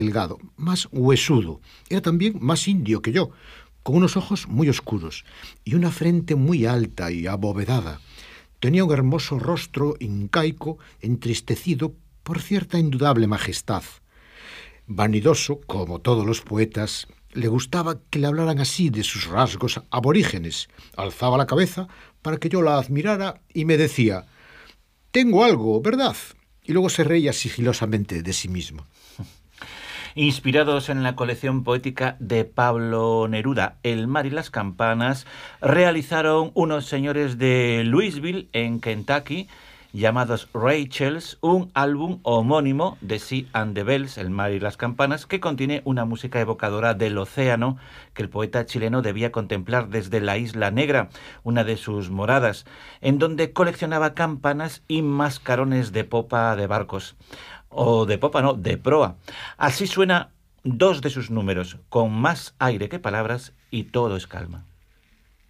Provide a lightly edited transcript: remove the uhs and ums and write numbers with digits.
delgado, más huesudo. Era también más indio que yo, con unos ojos muy oscuros y una frente muy alta y abovedada. Tenía un hermoso rostro incaico, entristecido por cierta indudable majestad. Vanidoso, como todos los poetas, le gustaba que le hablaran así de sus rasgos aborígenes. Alzaba la cabeza para que yo la admirara y me decía: «Tengo algo, ¿verdad?». Y luego se reía sigilosamente de sí mismo. Inspirados en la colección poética de Pablo Neruda, El mar y las campanas, realizaron unos señores de Louisville, en Kentucky, llamados Rachels, un álbum homónimo de Sea and the Bells, El mar y las campanas, que contiene una música evocadora del océano que el poeta chileno debía contemplar desde la Isla Negra, una de sus moradas, en donde coleccionaba campanas y mascarones de popa de barcos. O de popa, no, de proa. Así suena dos de sus números, con más aire que palabras, y todo es calma.